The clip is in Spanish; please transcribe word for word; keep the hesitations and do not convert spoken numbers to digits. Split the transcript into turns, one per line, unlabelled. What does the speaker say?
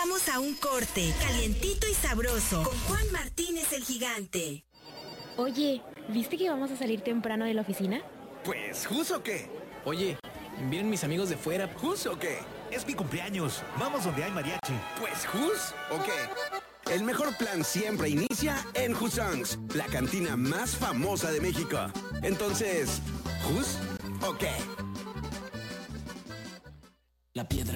Vamos a un corte, calientito y sabroso, con Juan Martínez el Gigante.
Oye, ¿viste que vamos a salir temprano de la oficina?
Pues, ¿justo qué?
Oye, ¿vienen mis amigos de fuera?
¿Justo qué?
Es mi cumpleaños. Vamos donde hay mariachi.
Pues, ¿jus o qué? El mejor plan siempre inicia en Husongs, la cantina más famosa de México. Entonces, ¿jus o qué?
La piedra